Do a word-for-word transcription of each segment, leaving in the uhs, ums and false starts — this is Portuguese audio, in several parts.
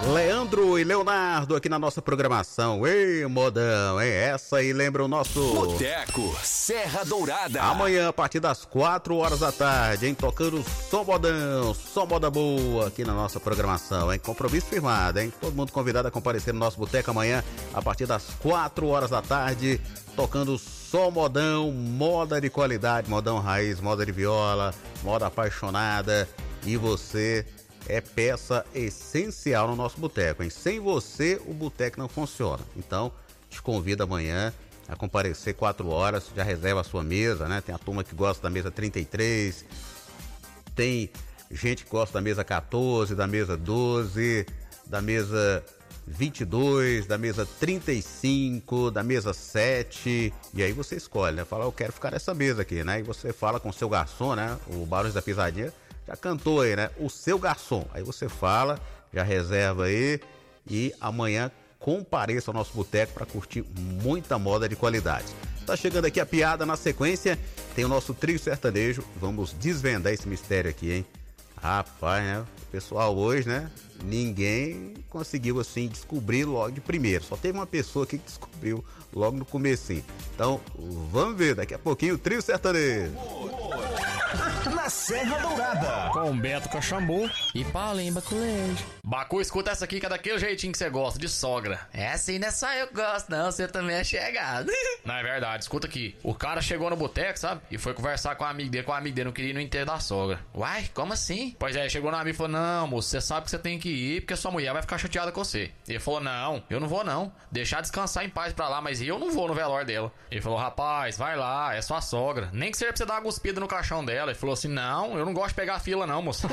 Leandro e Leonardo aqui na nossa programação. Ei, modão, hein? Essa aí lembra o nosso Boteco Serra Dourada. Amanhã, a partir das quatro horas da tarde, hein? Tocando só modão, só moda boa aqui na nossa programação, hein? Compromisso firmado, hein? Todo mundo convidado a comparecer no nosso boteco amanhã, a partir das quatro horas da tarde, tocando só modão, moda de qualidade, modão raiz, moda de viola, moda apaixonada. E você é peça essencial no nosso boteco, hein? Sem você, o boteco não funciona. Então, te convido amanhã a comparecer quatro horas, já reserva a sua mesa, né? Tem a turma que gosta da mesa trinta e três, tem gente que gosta da mesa quatorze, da mesa doze, da mesa vinte e dois, da mesa trinta e cinco, da mesa sete, e aí você escolhe, né? Fala, eu quero ficar nessa mesa aqui, né? E você fala com o seu garçom, né? O Barões da Pisadinha já cantou aí, né? O seu garçom. Aí você fala, já reserva aí e amanhã compareça ao nosso boteco para curtir muita moda de qualidade. Tá chegando aqui a piada, na sequência tem o nosso trio sertanejo. Vamos desvendar esse mistério aqui, hein? Rapaz, né? O pessoal hoje, né? Ninguém conseguiu, assim, descobrir logo de primeiro. Só teve uma pessoa aqui que descobriu logo no comecinho. Então, vamos ver, daqui a pouquinho o trio sertanejo. Na Serra Dourada. Com Beto Cachambu e Paulinho Baculejo. Bacu, escuta essa aqui que é daquele jeitinho que você gosta, de sogra. É assim, não é só eu que gosto, não. Você também é chegado. Não, é verdade, escuta aqui. O cara chegou no boteco, sabe? E foi conversar com a amiga dele, com a amiga dele não queria ir no enterro da sogra. Uai, como assim? Pois é, chegou no amigo e falou, não, moço, você sabe que você tem que ir porque sua mulher vai ficar chateada com você. Ele falou, não, eu não vou não. Deixar descansar em paz pra lá, mas eu não vou no velório dela. Ele falou, rapaz, vai lá, é sua sogra. Nem que seja pra você dar uma cuspida no caixão dela. Ele falou assim, não, eu não gosto de pegar fila não, moço.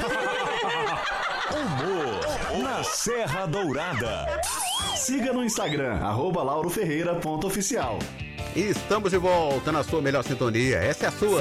Humor na Serra Dourada. Siga no Instagram, arroba lauro ferreira ponto oficial. Estamos de volta na sua melhor sintonia. Essa é a sua.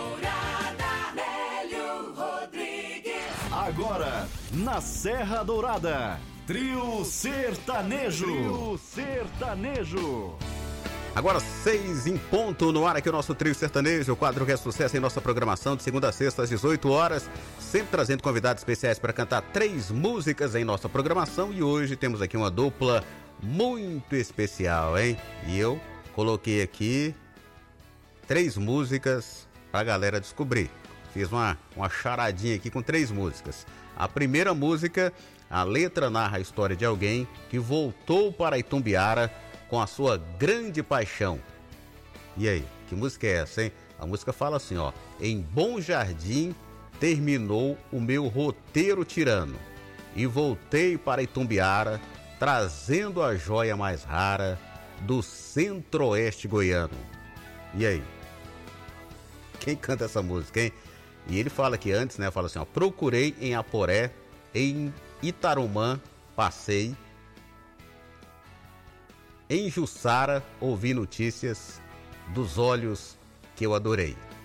Agora, na Serra Dourada, Trio Sertanejo. Trio Sertanejo. Agora seis em ponto no ar aqui o nosso trio sertanejo, o quadro que é sucesso em nossa programação de segunda a sexta às dezoito horas, sempre trazendo convidados especiais para cantar três músicas em nossa programação. E hoje temos aqui uma dupla muito especial, hein? E eu coloquei aqui três músicas para a galera descobrir. Fiz uma, uma charadinha aqui com três músicas. A primeira música, a letra narra a história de alguém que voltou para Itumbiara com a sua grande paixão. E aí, que música é essa, hein? A música fala assim, ó: em Bom Jardim terminou o meu roteiro tirano e voltei para Itumbiara trazendo a joia mais rara do centro-oeste goiano. E aí? Quem canta essa música, hein? E ele fala que antes, né, fala assim, ó: procurei em Aporé, em Itarumã passei, em Jussara ouvi notícias dos olhos que eu adorei.